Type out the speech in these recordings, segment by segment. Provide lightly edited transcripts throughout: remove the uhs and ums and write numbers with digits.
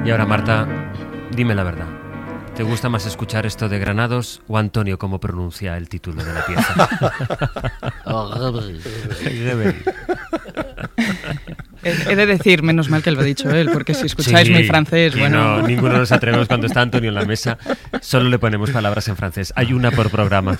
Y ahora, Marta, dime la verdad. ¿Te gusta más escuchar esto de Granados o Antonio cómo pronuncia el título de la pieza? He de decir, menos mal que lo ha dicho él, porque si escucháis mi francés, bueno... No, ninguno nos atrevemos cuando está Antonio en la mesa, solo le ponemos palabras en francés. Hay una por programa.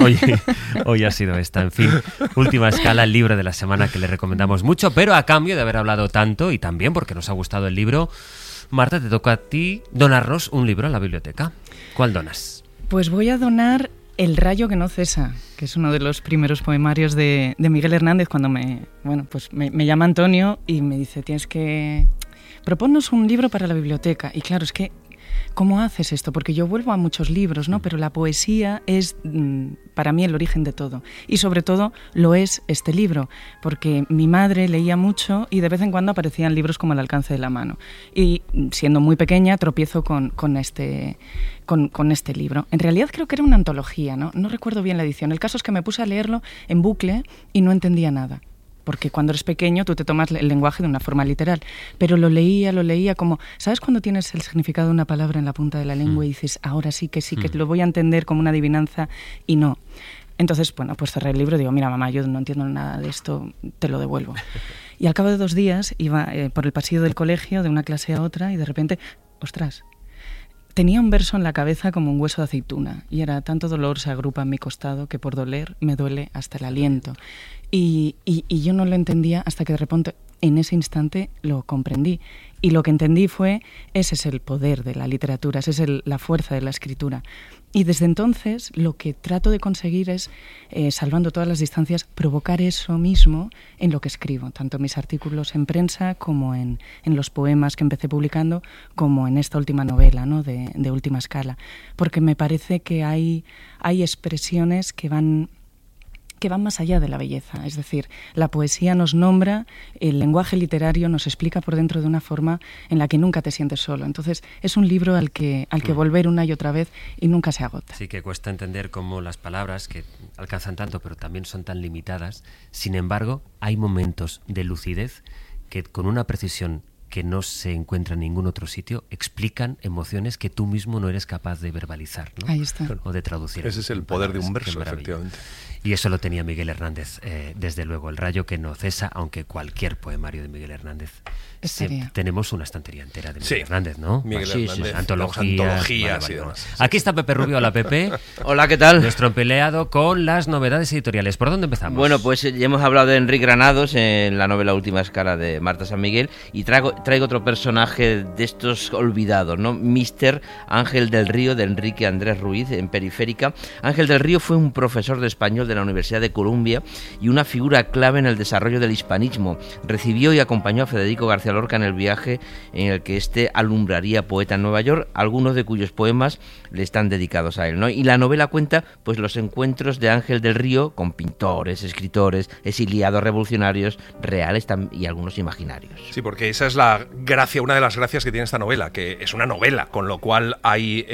Hoy ha sido esta. En fin, Última Escala, el libro de la semana que le recomendamos mucho, pero a cambio de haber hablado tanto y también porque nos ha gustado el libro, Marta, te toca a ti donarnos un libro a la biblioteca. ¿Cuál donas? Pues voy a donar El rayo que no cesa, que es uno de los primeros poemarios de Miguel Hernández, cuando me llama Antonio y me dice, tienes que proponernos un libro para la biblioteca. Y claro, es que, ¿cómo haces esto? Porque yo vuelvo a muchos libros, ¿no? Pero la poesía es para mí el origen de todo. Y sobre todo lo es este libro, porque mi madre leía mucho y de vez en cuando aparecían libros como al alcance de la mano. Y siendo muy pequeña tropiezo con este libro. En realidad creo que era una antología, ¿no? No recuerdo bien la edición. El caso es que me puse a leerlo en bucle y no entendía nada. Porque cuando eres pequeño tú te tomas el lenguaje de una forma literal, pero lo leía como... ¿Sabes cuando tienes el significado de una palabra en la punta de la lengua y dices, ahora sí que lo voy a entender como una adivinanza? Y no. Entonces, pues cerré el libro y digo, mira, mamá, yo no entiendo nada de esto, te lo devuelvo. Y al cabo de 2 días iba por el pasillo del colegio, de una clase a otra, y de repente, ostras, tenía un verso en la cabeza como un hueso de aceituna, y era: tanto dolor se agrupa en mi costado que por doler me duele hasta el aliento. Y yo no lo entendía hasta que de repente, en ese instante, lo comprendí. Y lo que entendí fue, ese es el poder de la literatura, esa es la fuerza de la escritura. Y desde entonces lo que trato de conseguir es, salvando todas las distancias, provocar eso mismo en lo que escribo, tanto en mis artículos en prensa como en los poemas que empecé publicando, como en esta última novela, ¿no? de Última Escala. Porque me parece que hay expresiones que van más allá de la belleza. Es decir, la poesía nos nombra, el lenguaje literario nos explica por dentro de una forma en la que nunca te sientes solo. Entonces, es un libro al que volver una y otra vez y nunca se agota. Sí, que cuesta entender cómo las palabras, que alcanzan tanto pero también son tan limitadas, sin embargo, hay momentos de lucidez que con una precisión que no se encuentra en ningún otro sitio, explican emociones que tú mismo no eres capaz de verbalizar, ¿no? Ahí está. O de traducir. Ese es el poder de un verso, efectivamente. Y eso lo tenía Miguel Hernández, desde luego, El rayo que no cesa, aunque cualquier poemario de Miguel Hernández. Tenemos una estantería entera de Miguel Hernández, ¿no? Miguel Hernández, antologías y demás. Aquí está Pepe Rubio. Hola, Pepe. Hola, ¿qué tal? Nuestro empleado con las novedades editoriales. ¿Por dónde empezamos? Bueno, pues ya hemos hablado de Enrique Granados en la novela Última Escala de Marta San Miguel, y traigo otro personaje de estos olvidados, ¿no? Mister Ángel del Río, de Enrique Andrés Ruiz, en Periférica. Ángel del Río fue un profesor de español de la Universidad de Columbia y una figura clave en el desarrollo del hispanismo. Recibió y acompañó a Federico García Lorca en el viaje en el que éste alumbraría poeta en Nueva York, algunos de cuyos poemas le están dedicados a él, ¿no? Y la novela cuenta pues los encuentros de Ángel del Río con pintores, escritores, exiliados revolucionarios reales y algunos imaginarios. Sí, porque esa es la gracia, una de las gracias que tiene esta novela, que es una novela, con lo cual hay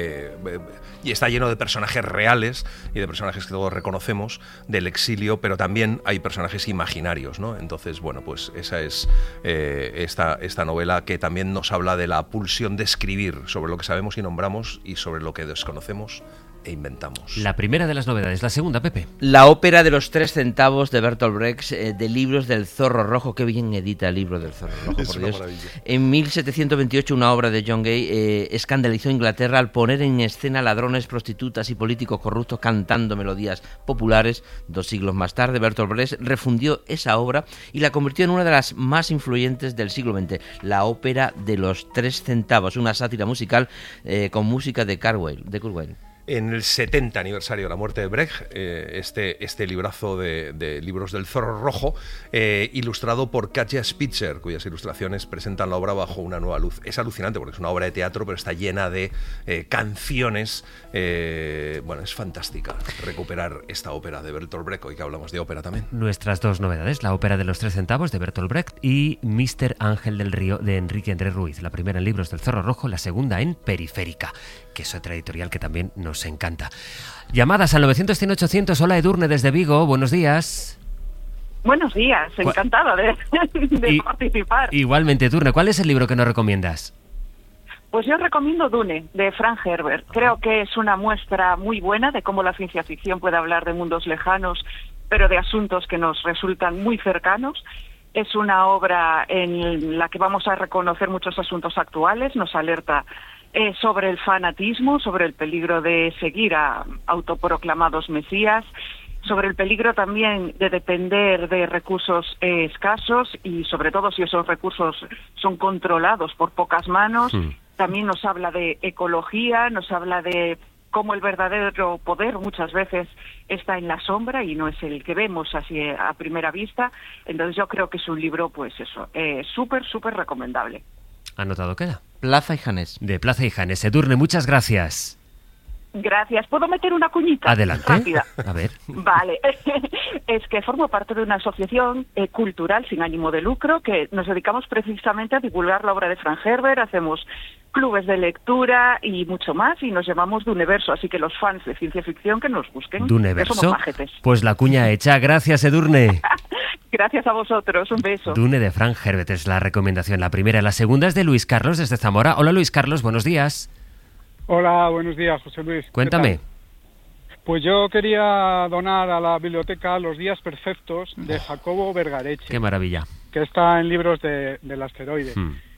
y está lleno de personajes reales y de personajes que todos reconocemos del exilio, pero también hay personajes imaginarios, ¿no? Entonces, bueno, pues esa es esta novela, que también nos habla de la pulsión de escribir sobre lo que sabemos y nombramos y sobre lo que desconocemos e inventamos. La primera de las novedades. La segunda, Pepe. La ópera de los 3 centavos de Bertolt Brecht, de Libros del Zorro Rojo. Qué bien edita el Libro del Zorro Rojo, por Dios. En 1728, una obra de John Gay escandalizó a Inglaterra al poner en escena ladrones, prostitutas y políticos corruptos cantando melodías populares. 2 siglos más tarde, Bertolt Brecht refundió esa obra y la convirtió en una de las más influyentes del siglo XX. La ópera de los 3 centavos, una sátira musical con música de Kurzweil. En el 70 aniversario de la muerte de Brecht, este librazo de Libros del Zorro Rojo, ilustrado por Katja Spitzer, cuyas ilustraciones presentan la obra bajo una nueva luz. Es alucinante porque es una obra de teatro, pero está llena de canciones. Es fantástica recuperar esta ópera de Bertolt Brecht, hoy que hablamos de ópera también. Nuestras 2 novedades, la ópera de los 3 centavos de Bertolt Brecht y Mister Ángel del Río de Enrique Andrés Ruiz. La primera en Libros del Zorro Rojo, la segunda en Periférica, que es otra editorial que también nos encanta. Llamadas al 900-100-800. Hola, Edurne desde Vigo, buenos días. Buenos días, encantada de participar. Igualmente, Edurne, ¿cuál es el libro que nos recomiendas? Pues yo recomiendo Dune, de Frank Herbert. Creo que es una muestra muy buena de cómo la ciencia ficción puede hablar de mundos lejanos, pero de asuntos que nos resultan muy cercanos. Es una obra en la que vamos a reconocer muchos asuntos actuales, nos alerta sobre el fanatismo, sobre el peligro de seguir a autoproclamados mesías, sobre el peligro también de depender de recursos escasos y sobre todo si esos recursos son controlados por pocas manos. También nos habla de ecología, nos habla de cómo el verdadero poder muchas veces está en la sombra y no es el que vemos así a primera vista. Entonces yo creo que es un libro, pues eso, súper, súper recomendable. Anotado queda. Plaza y Janés. De Plaza y Janés. Edurne, muchas gracias. Gracias. ¿Puedo meter una cuñita? Adelante. Rápida. A ver. Vale. Es que formo parte de una asociación cultural sin ánimo de lucro que nos dedicamos precisamente a divulgar la obra de Frank Herbert. Hacemos clubes de lectura y mucho más y nos llamamos Duneverso. Así que los fans de ciencia ficción que nos busquen. Duneverso. Que somos majetes. Pues la cuña hecha. Gracias, Edurne. Gracias a vosotros. Un beso. Dune de Frank Herbert es la recomendación. La primera. La segunda es de Luis Carlos desde Zamora. Hola, Luis Carlos. Buenos días. Hola, buenos días, José Luis. Cuéntame. Pues yo quería donar a la biblioteca Los días perfectos de Jacobo Vergareche. Qué maravilla. Que está en Libros del Asteroide.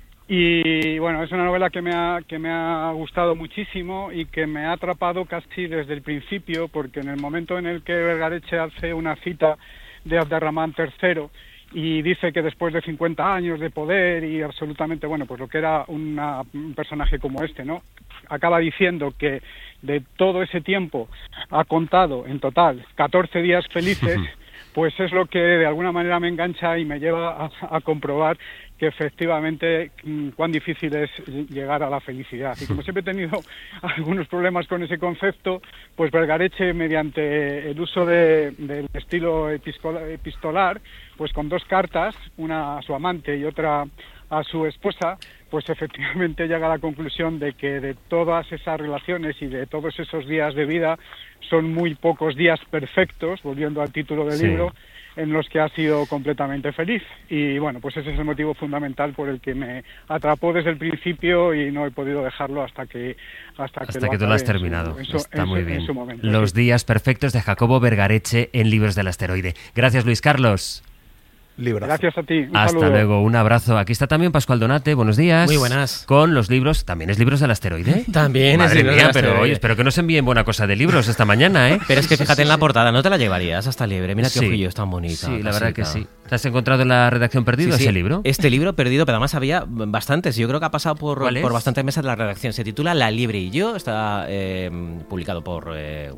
Y bueno, es una novela que me ha gustado muchísimo y que me ha atrapado casi desde el principio, porque en el momento en el que Vergareche hace una cita de Abderramán III y dice que después de 50 años de poder y absolutamente, bueno, pues lo que era un personaje como este, ¿no? Acaba diciendo que de todo ese tiempo ha contado en total 14 días felices, pues es lo que de alguna manera me engancha y me lleva a comprobar que efectivamente cuán difícil es llegar a la felicidad. Y como siempre he tenido algunos problemas con ese concepto, pues Vergareche, mediante el uso del estilo epistolar, pues con 2 cartas, una a su amante y otra a su esposa, pues efectivamente llega a la conclusión de que de todas esas relaciones y de todos esos días de vida son muy pocos días perfectos, volviendo al título del libro, en los que ha sido completamente feliz. Y bueno, pues ese es el motivo fundamental por el que me atrapó desde el principio y no he podido dejarlo hasta que tú lo has terminado. Está muy bien. Momento, Los días perfectos de Jacobo Vergareche en Libros del Asteroide. Gracias, Luis Carlos. Librazo. Gracias a ti. Hasta saludo. luego, un abrazo. Aquí está también Pascual Donate, buenos días. Muy buenas. Con los libros, ¿también es Libros del Asteroide? También Madre es Libros mía, del pero Asteroide. oye, espero que nos envíen buena cosa de libros esta mañana, ¿eh? Pero es que fíjate en la portada, ¿no te la llevarías hasta Liebre? Mira qué Sí. ojillos tan bonitos. Sí, la verdad que sí. ¿Te has encontrado en la redacción perdido ese libro? Este libro perdido, pero además había bastantes. Yo creo que ha pasado por bastantes mesas de la redacción. Se titula La Liebre y yo. Está publicado por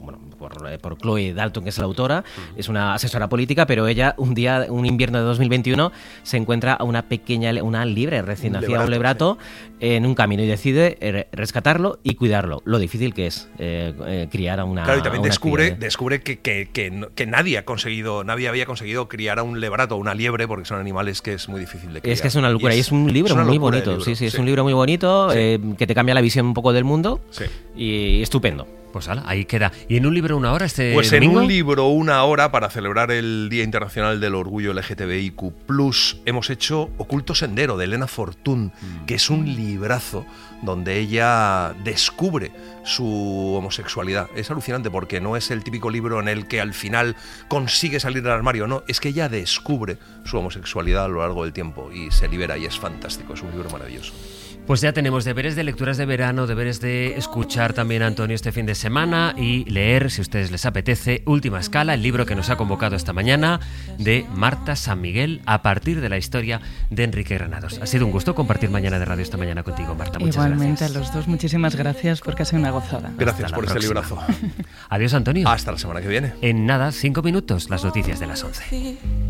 Chloe Dalton, que es la autora. Es una asesora política, pero ella un invierno de 2021 se encuentra a una liebre recién nacida, un lebrato, en un camino y decide rescatarlo y cuidarlo. Lo difícil que es criar a una. Claro, y también descubre que nadie había conseguido criar a un lebrato o una liebre, porque son animales que es muy difícil de criar. Es que es una locura y es un libro muy bonito. Sí, es un libro muy bonito, que te cambia la visión un poco del mundo y estupendo. Pues ala, ahí queda. ¿Y en un libro 1 hora este Pues domingo? En un libro 1 hora, para celebrar el Día Internacional del Orgullo LGTBIQ+, hemos hecho Oculto Sendero, de Elena Fortún, que es un librazo donde ella descubre su homosexualidad. Es alucinante porque no es el típico libro en el que al final consigue salir del armario, no, es que ella descubre su homosexualidad a lo largo del tiempo y se libera y es fantástico, es un libro maravilloso. Pues ya tenemos deberes de lecturas de verano, deberes de escuchar también a Antonio este fin de semana y leer, si a ustedes les apetece, Última Escala, el libro que nos ha convocado esta mañana de Marta San Miguel, a partir de la historia de Enrique Granados. Ha sido un gusto compartir Mañana de Radio esta mañana contigo, Marta. Muchas Igualmente gracias. a los dos, muchísimas gracias porque ha sido una gozada. Gracias por este librazo. Adiós, Antonio. Hasta la semana que viene. En nada, 5 minutos, las noticias de las 11.